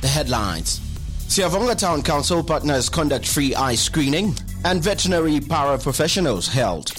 headlines. Siavonga Town Council partners conduct free eye screening and veterinary paraprofessionals held.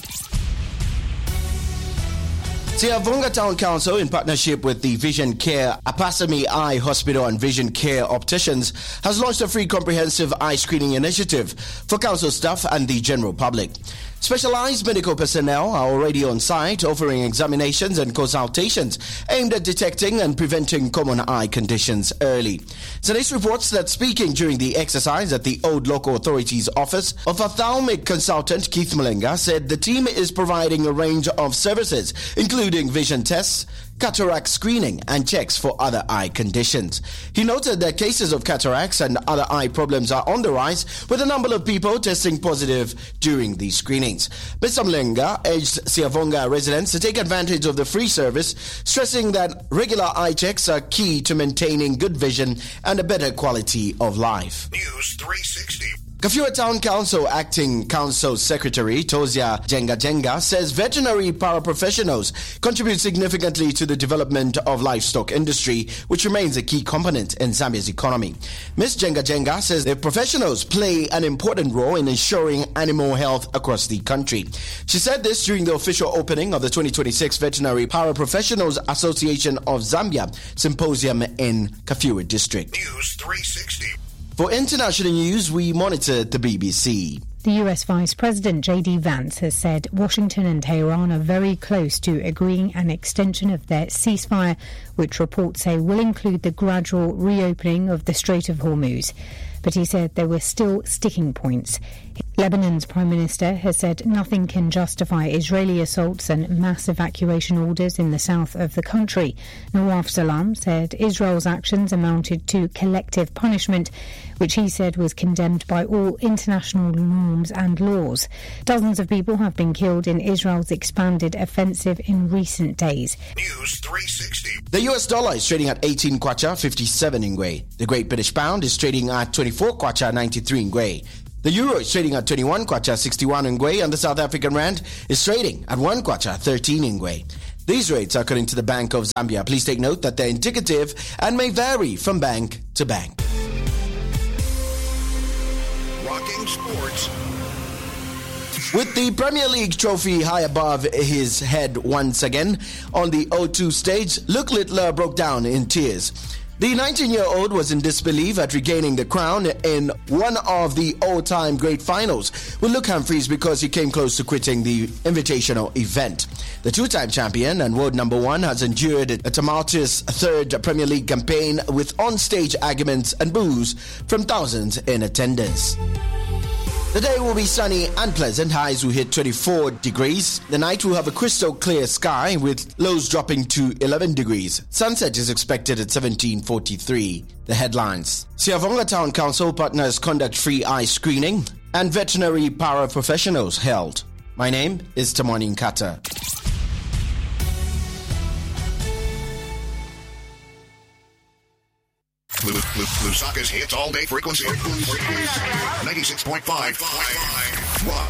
Siavonga Town Council, in partnership with the Vision Care Apasami Eye Hospital and Vision Care Opticians, has launched a free comprehensive eye screening initiative for council staff and the general public. Specialized medical personnel are already on site offering examinations and consultations aimed at detecting and preventing common eye conditions early. Zanish reports that speaking during the exercise at the Old Local Authority's office, ophthalmic consultant Keith Malenga said the team is providing a range of services, including vision tests, cataract screening and checks for other eye conditions. He noted that cases of cataracts and other eye problems are on the rise, with a number of people testing positive during these screenings. Mr. Malenga urged Siavonga residents to take advantage of the free service, stressing that regular eye checks are key to maintaining good vision and a better quality of life. News 360. Kafue Town Council Acting Council Secretary Tozia Jenga says veterinary paraprofessionals contribute significantly to the development of livestock industry, which remains a key component in Zambia's economy. Ms. Jenga says the professionals play an important role in ensuring animal health across the country. She said this during the official opening of the 2026 Veterinary Paraprofessionals Association of Zambia Symposium in Kafue District. News 360. For international news, we monitor the BBC. The US Vice President J.D. Vance has said Washington and Tehran are very close to agreeing an extension of their ceasefire, which reports say will include the gradual reopening of the Strait of Hormuz. But he said there were still sticking points. Lebanon's Prime Minister has said nothing can justify Israeli assaults and mass evacuation orders in the south of the country. Nawaf Salam said Israel's actions amounted to collective punishment, which he said was condemned by all international norms and laws. Dozens of people have been killed in Israel's expanded offensive in recent days. News 360. The US dollar is trading at 18 kwacha 57 ngwe. The Great British Pound is trading at 24 kwacha 93 ngwe. The euro is trading at 21 kwacha 61 ngwe, and the South African rand is trading at 1 kwacha 13 ngwe. These rates are according to the Bank of Zambia. Please take note that they're indicative and may vary from bank to bank. Rocking sports. With the Premier League trophy high above his head once again on the O2 stage, Luke Littler broke down in tears. The 19-year-old was in disbelief at regaining the crown in one of the all-time great finals with Luke Humphries because he came close to quitting the invitational event. The two-time champion and world number one has endured a tumultuous third Premier League campaign with on-stage arguments and boos from thousands in attendance. The day will be sunny and pleasant. Highs will hit 24 degrees. The night will have a crystal clear sky with lows dropping to 11 degrees. Sunset is expected at 17:43. The headlines. Siavonga Town Council partners conduct free eye screening and veterinary paraprofessionals held. My name is Tamani Nkata. Lusaka's hits all day frequency. 96.5.